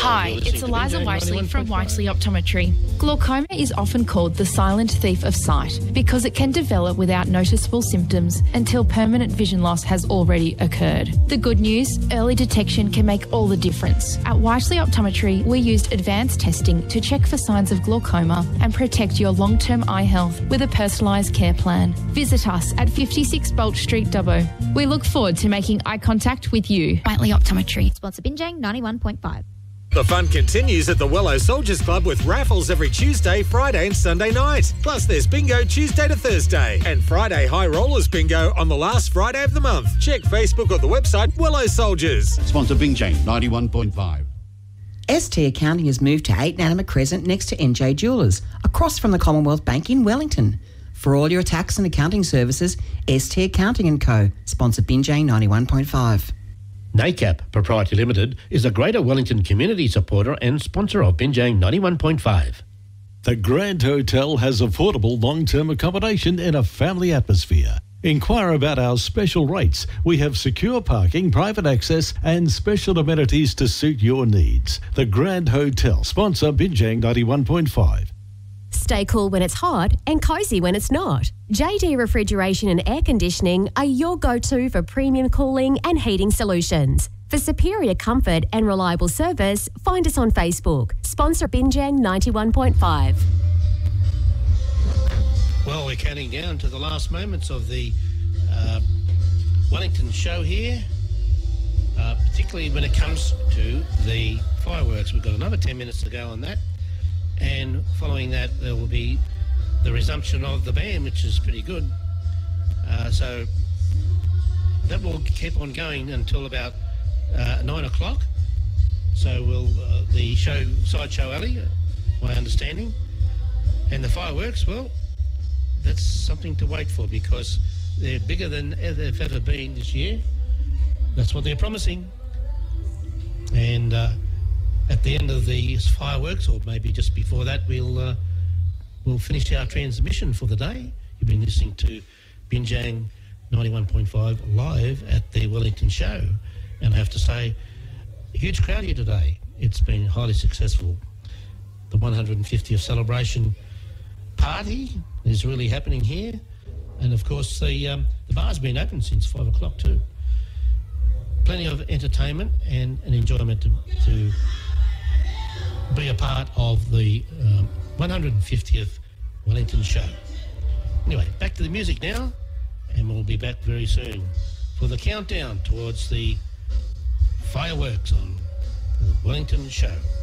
Hi, it's Eliza Whiteley from Whiteley Optometry. Glaucoma is often called the silent thief of sight because it can develop without noticeable symptoms until permanent vision loss has already occurred. The good news, early detection can make all the difference. At Whiteley Optometry, we used advanced testing to check for signs of glaucoma and protect your long-term eye health with a personalised care plan. Visit us at 56 Bolt Street, Dubbo. We look forward to making eye contact with you. Whiteley Optometry. Sponsor Binjang 91.5. The fun continues at the Wello Soldiers Club with raffles every Tuesday, Friday and Sunday night. Plus there's bingo Tuesday to Thursday and Friday High Rollers bingo on the last Friday of the month. Check Facebook or the website Wello Soldiers. Sponsor Binjang 91.5. ST Accounting has moved to 8 Nanama Crescent next to NJ Jewellers, across from the Commonwealth Bank in Wellington. For all your tax and accounting services, ST Accounting & Co. Sponsor Binjang 91.5. NACAP Proprietary Limited is a Greater Wellington community supporter and sponsor of Binjang 91.5. The Grand Hotel has affordable long-term accommodation in a family atmosphere. Inquire about our special rates. We have secure parking, private access and special amenities to suit your needs. The Grand Hotel, sponsor Binjang 91.5. Stay cool when it's hot and cosy when it's not. JD Refrigeration and Air Conditioning are your go-to for premium cooling and heating solutions. For superior comfort and reliable service, find us on Facebook. Sponsor Binjang 91.5. Well, we're counting down to the last moments of the Wellington show here, particularly when it comes to the fireworks. We've got another 10 minutes to go on that. And following that, there will be the resumption of the band, which is pretty good. So that will keep on going until about 9 o'clock. So will the show, Sideshow Alley, my understanding. And the fireworks, well, that's something to wait for because they're bigger than they've ever been this year. That's what they're promising. And at the end of the fireworks, or maybe just before that, we'll finish our transmission for the day. You've been listening to Binjang 91.5 live at the Wellington show. And I have to say, a huge crowd here today. It's been highly successful. The 150th celebration party is really happening here. And of course, the bar's been open since 5 o'clock too. Plenty of entertainment and enjoyment to be a part of the 150th Wellington show. Anyway, back to the music now, and we'll be back very soon for the countdown towards the fireworks on the Wellington show.